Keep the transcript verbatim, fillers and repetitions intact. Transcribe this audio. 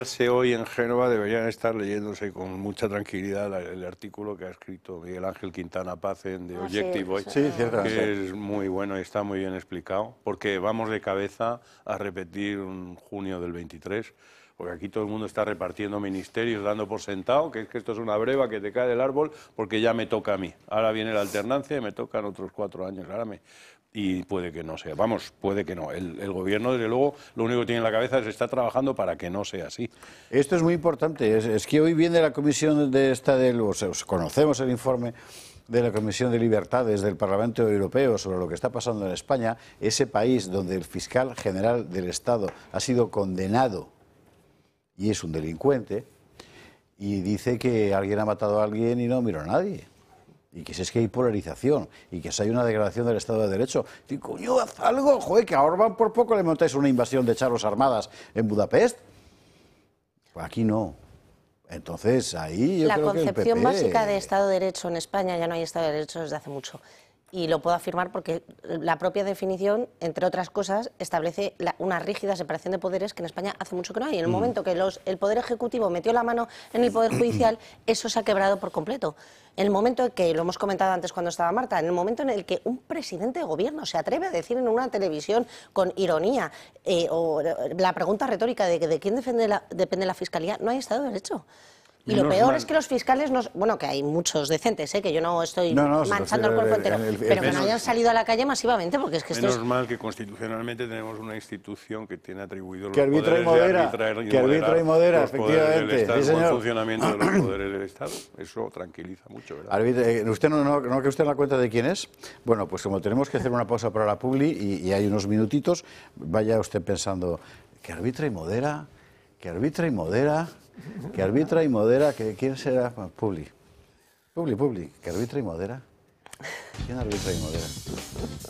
Hoy en Génova deberían estar leyéndose con mucha tranquilidad el artículo que ha escrito Miguel Ángel Quintana Paz en The Objective Voice, sí, sí, que es muy bueno y está muy bien explicado, porque vamos de cabeza a repetir un junio del veintitrés, porque aquí todo el mundo está repartiendo ministerios, dando por sentado que es que esto es una breva que te cae del árbol porque ya me toca a mí. Ahora viene la alternancia y me tocan otros cuatro años. Ahora me... Y puede que no sea, vamos, puede que no. El, el gobierno, desde luego, lo único que tiene en la cabeza es está trabajando para que no sea así. Esto es muy importante. Es, es que hoy viene la comisión de esta del, o sea, conocemos el informe de la Comisión de Libertades del Parlamento Europeo sobre lo que está pasando en España, ese país donde el fiscal general del Estado ha sido condenado y es un delincuente, y dice que alguien ha matado a alguien y no miró a nadie. Y que si es que hay polarización, y que si hay una degradación del Estado de Derecho. Y coño, haz algo, joder, que a Orbán por poco le montáis una invasión de charros armadas en Budapest. Pues aquí no. Entonces, ahí yo La creo que el P P... concepción básica de Estado de Derecho en España, ya no hay Estado de Derecho desde hace mucho. Y lo puedo afirmar porque la propia definición, entre otras cosas, establece la, una rígida separación de poderes que en España hace mucho que no hay. En el mm. momento que los, el Poder Ejecutivo metió la mano en el Poder Judicial, eso se ha quebrado por completo. En el momento en que, lo hemos comentado antes cuando estaba Marta, en el momento en el que un presidente de gobierno se atreve a decir en una televisión con ironía eh, o la pregunta retórica de, de quién depende la, depende la Fiscalía, no hay Estado de Derecho. Y lo peor es que los fiscales, nos, bueno, que hay muchos decentes, ¿eh? Que yo no estoy no, no, manchando el cuerpo entero, el, el, el, pero que no hayan salido a la calle masivamente, porque es que esto menos es... mal que constitucionalmente tenemos una institución que tiene atribuidos los que arbitra poderes y modera, de arbitrar y que arbitra y modera, efectivamente. Estado, Sí, señor. El funcionamiento de los poderes del Estado, eso tranquiliza mucho, ¿verdad? Arbitra, eh, usted no, no, no que usted no da cuenta de quién es. Bueno, pues como tenemos que hacer una pausa para la publi y, y hay unos minutitos, vaya usted pensando que arbitra y modera, que arbitra y modera. Que arbitra y modera, que ¿quién será? Publi. Publi, Publi, que arbitra y modera. ¿Quién arbitra y modera?